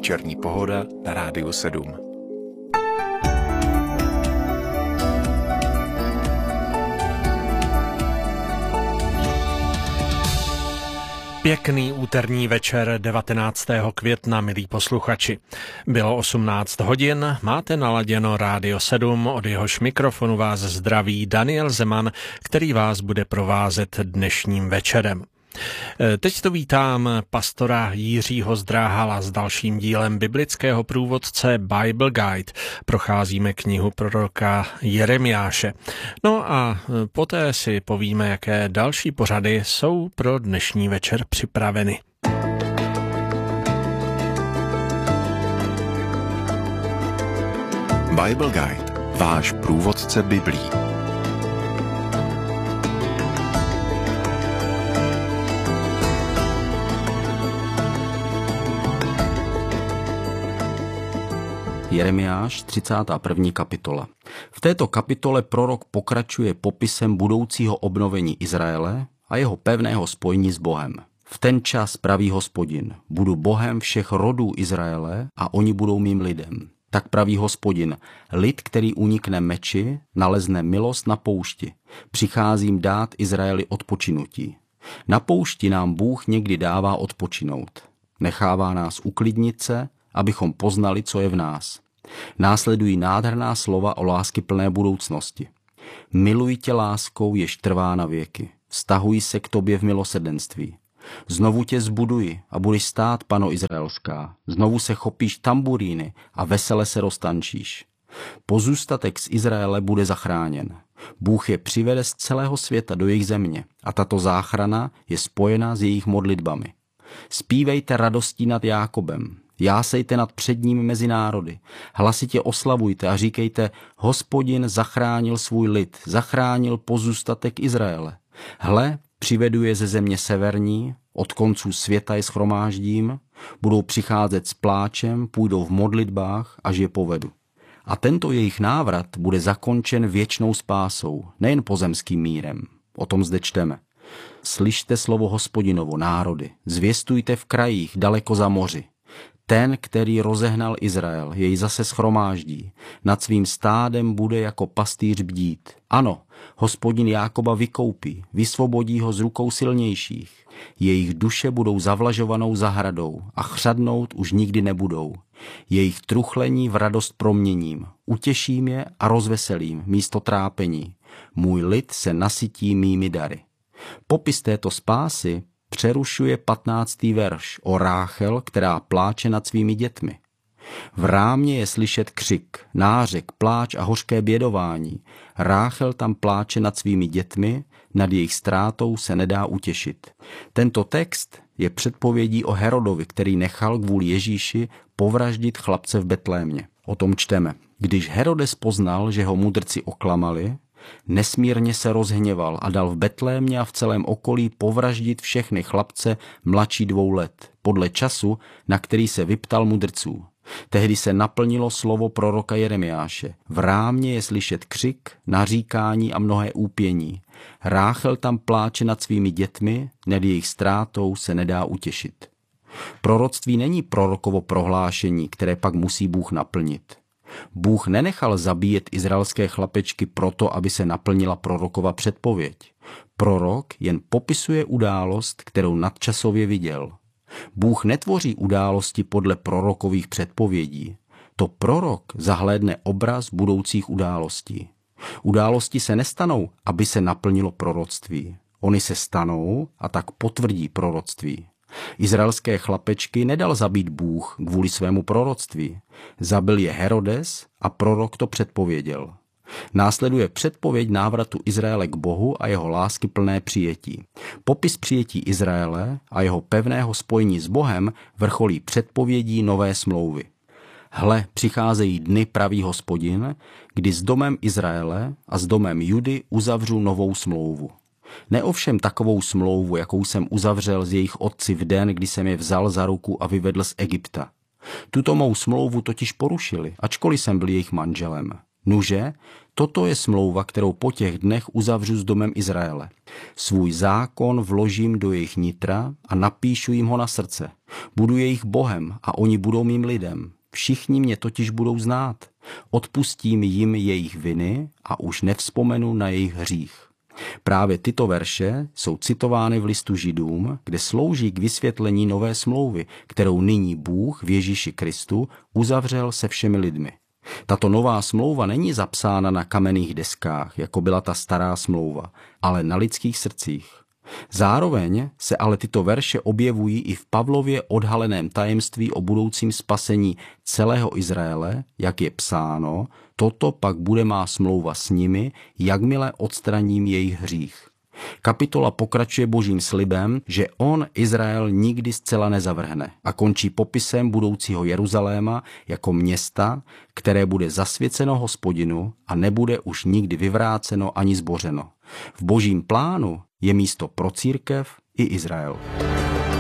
Večerní pohoda na Rádiu 7. Pěkný úterní večer 19. května, milí posluchači. Bylo 18 hodin, máte naladěno Rádio 7, od jehož mikrofonu vás zdraví Daniel Zeman, který vás bude provázet dnešním večerem. Teď to vítám pastora Jiřího Zdráhala s dalším dílem biblického průvodce Bible Guide. Procházíme knihu proroka Jeremiáše. No a poté si povíme, jaké další pořady jsou pro dnešní večer připraveny. Bible Guide, váš průvodce Biblí. Jeremiáš, 31. kapitola. V této kapitole prorok pokračuje popisem budoucího obnovení Izraele a jeho pevného spojení s Bohem. V ten čas praví Hospodin, budu Bohem všech rodů Izraele a oni budou mým lidem. Tak praví Hospodin, lid, který unikne meči, nalezne milost na poušti. Přicházím dát Izraeli odpočinutí. Na poušti nám Bůh někdy dává odpočinout. Nechává nás uklidnit se, abychom poznali, co je v nás. Následují nádherná slova o láskyplné budoucnosti. Miluji tě láskou, jež trvá na věky. Vztahuji se k tobě v milosrdenství. Znovu tě zbuduji a budeš stát, pano izraelská. Znovu se chopíš tamburíny a vesele se roztančíš. Pozůstatek z Izraele bude zachráněn. Bůh je přivede z celého světa do jejich země a tato záchrana je spojena s jejich modlitbami. Zpívejte radostí nad Jákobem. Jásejte nad předním mezi národy. Hlasitě oslavujte a říkejte, Hospodin zachránil svůj lid, zachránil pozůstatek Izraele. Hle, přivedu je ze země severní, od konců světa je shromáždím, budou přicházet s pláčem, půjdou v modlitbách, až je povedu. A tento jejich návrat bude zakončen věčnou spásou, nejen pozemským mírem. O tom zde čteme. Slyšte slovo Hospodinovo, národy, zvěstujte v krajích daleko za moři. Ten, který rozehnal Izrael, jej zase shromáždí. Nad svým stádem bude jako pastýř bdít. Ano, Hospodin Jákoba vykoupí, vysvobodí ho z rukou silnějších. Jejich duše budou zavlažovanou zahradou a chřadnout už nikdy nebudou. Jejich truchlení v radost proměním. Utěším je a rozveselím místo trápení. Můj lid se nasytí mými dary. Popis této spásy přerušuje 15. verš o Ráchel, která pláče nad svými dětmi. V rámě je slyšet křik, nářek, pláč a hořké bědování. Ráchel tam pláče nad svými dětmi, nad jejich ztrátou se nedá utěšit. Tento text je předpovědí o Herodovi, který nechal kvůli Ježíši povraždit chlapce v Betlémě. O tom čteme. Když Herodes poznal, že ho mudrci oklamali, nesmírně se rozhněval a dal v Betlémě a v celém okolí povraždit všechny chlapce mladší 2 let, podle času, na který se vyptal mudrců. Tehdy se naplnilo slovo proroka Jeremiáše. V rámě je slyšet křik, naříkání a mnohé úpění. Ráchel tam pláče nad svými dětmi, nad jejich ztrátou se nedá utěšit. Proroctví není prorokovo prohlášení, které pak musí Bůh naplnit. Bůh nenechal zabíjet izraelské chlapečky proto, aby se naplnila prorokova předpověď. Prorok jen popisuje událost, kterou nadčasově viděl. Bůh netvoří události podle prorokových předpovědí. To prorok zahlédne obraz budoucích událostí. Události se nestanou, aby se naplnilo proroctví. Ony se stanou a tak potvrdí proroctví. Izraelské chlapečky nedal zabít Bůh kvůli svému proroctví. Zabil je Herodes a prorok to předpověděl. Následuje předpověď návratu Izraele k Bohu a jeho láskyplné přijetí. Popis přijetí Izraele a jeho pevného spojení s Bohem vrcholí předpovědí nové smlouvy. Hle, přicházejí dny, praví Hospodin, kdy s domem Izraele a s domem Judy uzavřu novou smlouvu. Ne ovšem takovou smlouvu, jakou jsem uzavřel s jejich otci v den, kdy jsem je vzal za ruku a vyvedl z Egypta. Tuto mou smlouvu totiž porušili, ačkoliv jsem byl jejich manželem. Nuže, toto je smlouva, kterou po těch dnech uzavřu s domem Izraele. Svůj zákon vložím do jejich nitra a napíšu jim ho na srdce. Budu jejich Bohem a oni budou mým lidem. Všichni mě totiž budou znát. Odpustím jim jejich viny a už nevzpomenu na jejich hřích. Právě tyto verše jsou citovány v listu Židům, kde slouží k vysvětlení nové smlouvy, kterou nyní Bůh v Ježíši Kristu uzavřel se všemi lidmi. Tato nová smlouva není zapsána na kamenných deskách, jako byla ta stará smlouva, ale na lidských srdcích. Zároveň se ale tyto verše objevují i v Pavlově odhaleném tajemství o budoucím spasení celého Izraele, jak je psáno, toto pak bude má smlouva s nimi, jakmile odstraním jejich hřích. Kapitola pokračuje božím slibem, že on Izrael nikdy zcela nezavrhne a končí popisem budoucího Jeruzaléma jako města, které bude zasvěceno Hospodinu a nebude už nikdy vyvráceno ani zbořeno. V božím plánu je místo pro církev i Izrael.